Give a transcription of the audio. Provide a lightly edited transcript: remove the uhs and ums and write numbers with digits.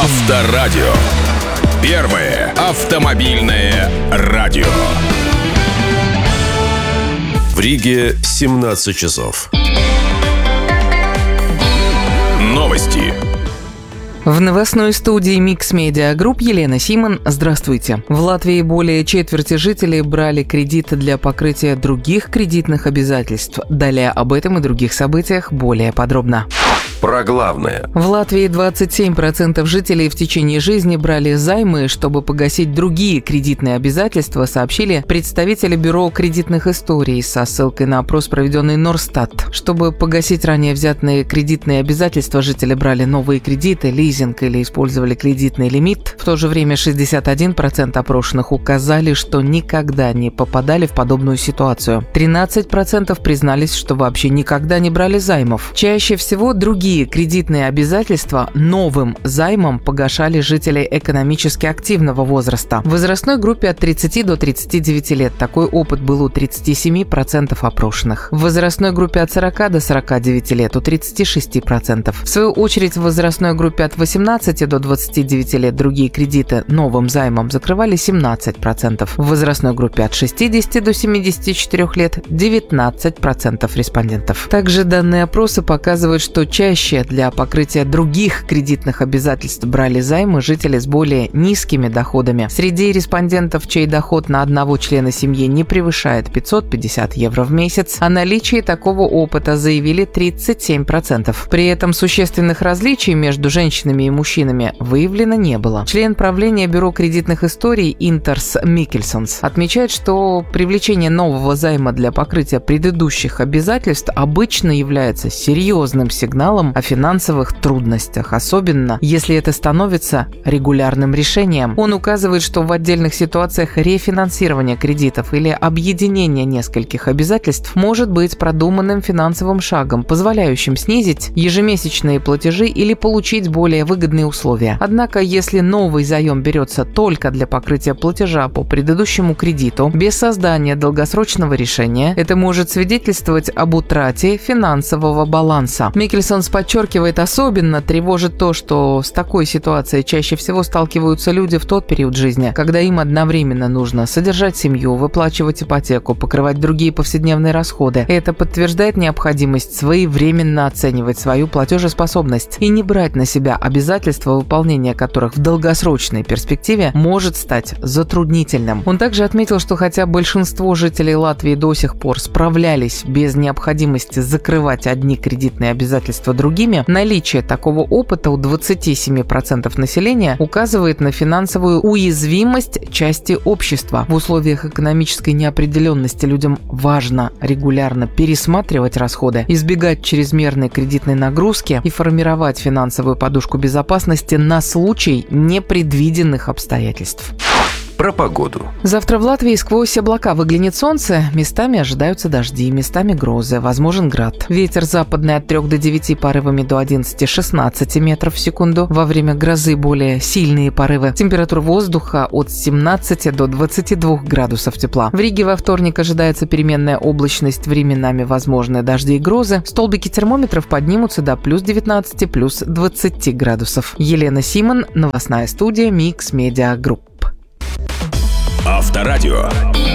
Авторадио. Первое автомобильное радио. В Риге 17 часов. Новости. В новостной студии Mix Media Group Елена Симон. Здравствуйте. В Латвии более четверти жителей брали кредиты для покрытия других кредитных обязательств. Далее об этом и других событиях более подробно. Про главное. В Латвии 27% жителей в течение жизни брали займы, чтобы погасить другие кредитные обязательства, сообщили представители Бюро кредитных историй со ссылкой на опрос, проведенный Норстат. Чтобы погасить ранее взятые кредитные обязательства, жители брали новые кредиты, лизинг или использовали кредитный лимит. В то же время 61% опрошенных указали, что никогда не попадали в подобную ситуацию. 13% признались, что вообще никогда не брали займов. Чаще всего другие кредитные обязательства новым займом погашали жители экономически активного возраста. В возрастной группе от 30 до 39 лет такой опыт был у 37% опрошенных. В возрастной группе от 40 до 49 лет у 36%. В свою очередь, в возрастной группе от 18 до 29 лет другие кредиты новым займом закрывали 17%. В возрастной группе от 60 до 74 лет 19% респондентов. Также данные опроса показывают, что чаще для покрытия других кредитных обязательств брали займы жители с более низкими доходами. Среди респондентов, чей доход на одного члена семьи не превышает 550 евро в месяц, о наличии такого опыта заявили 37%. При этом существенных различий между женщинами и мужчинами выявлено не было. Член правления Бюро кредитных историй Интерс Микельсонс отмечает, что привлечение нового займа для покрытия предыдущих обязательств обычно является серьезным сигналом о финансовых трудностях, особенно если это становится регулярным решением. Он указывает, что в отдельных ситуациях рефинансирование кредитов или объединение нескольких обязательств может быть продуманным финансовым шагом, позволяющим снизить ежемесячные платежи или получить более выгодные условия. Однако, если новый заем берется только для покрытия платежа по предыдущему кредиту, без создания долгосрочного решения, это может свидетельствовать об утрате финансового баланса. Микельсон подчеркивает, особенно тревожит то, что с такой ситуацией чаще всего сталкиваются люди в тот период жизни, когда им одновременно нужно содержать семью, выплачивать ипотеку, покрывать другие повседневные расходы. Это подтверждает необходимость своевременно оценивать свою платежеспособность и не брать на себя обязательства, выполнение которых в долгосрочной перспективе может стать затруднительным. Он также отметил, что хотя большинство жителей Латвии до сих пор справлялись без необходимости закрывать одни кредитные обязательства другими, наличие такого опыта у 27% населения указывает на финансовую уязвимость части общества. В условиях экономической неопределенности людям важно регулярно пересматривать расходы, избегать чрезмерной кредитной нагрузки и формировать финансовую подушку безопасности на случай непредвиденных обстоятельств. Про погоду. Завтра в Латвии сквозь облака выглянет солнце, местами ожидаются дожди, местами грозы, возможен град. Ветер западный от 3 до 9 порывами до 11-16 метров в секунду. Во время грозы более сильные порывы. Температура воздуха от 17 до 22 градусов тепла. В Риге во вторник ожидается переменная облачность, временами возможны дожди и грозы. Столбики термометров поднимутся до плюс 19, плюс 20 градусов. Елена Симон, новостная студия Mix Media Group. Авторадио.